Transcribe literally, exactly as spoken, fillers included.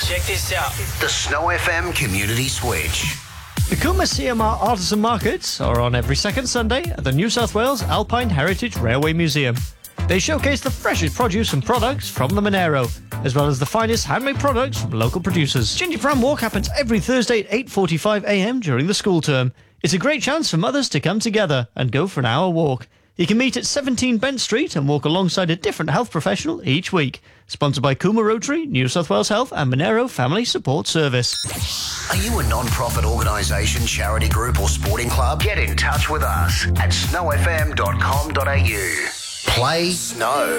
Check this out. The Snow F M Community Switch. The Cooma C M R Artisan Markets are on every second Sunday at the New South Wales Alpine Heritage Railway Museum. They showcase the freshest produce and products from the Monero, as well as the finest handmade products from local producers. Ginger Pram Walk happens every Thursday at eight forty-five a m during the school term. It's a great chance for mothers to come together and go for an hour walk. You can meet at seventeen Bent Street and walk alongside a different health professional each week. Sponsored by Cooma Rotary, New South Wales Health and Monero Family Support Service. Are you a non-profit organisation, charity group or sporting club? Get in touch with us at snow f m dot com dot a u. Play Snow.